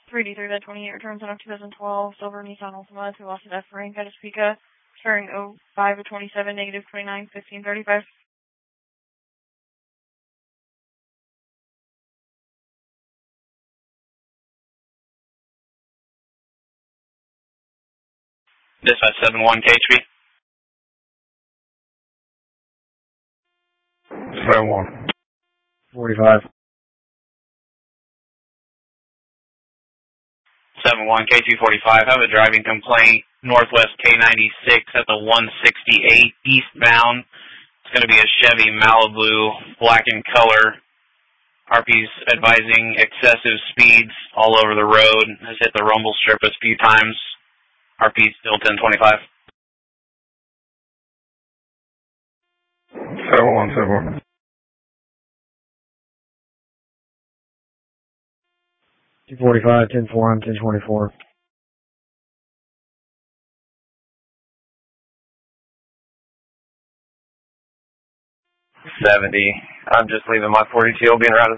3D3 bed 28 returns on a 2012 silver Nissan Altima to Los Angeles Frank at Topeka, starting 05 of 27, negative 29, 1535. Dispatch 71 KHB. 71. 45. 71 K245. Have a driving complaint. Northwest K96 at the 168 eastbound. It's going to be a Chevy Malibu, black in color. RP's advising excessive speeds all over the road. Has hit the rumble strip a few times. RP's still 1025. 71, 71. 245, 10-4, I'm 1024. 70. I'm just leaving my 42, being routed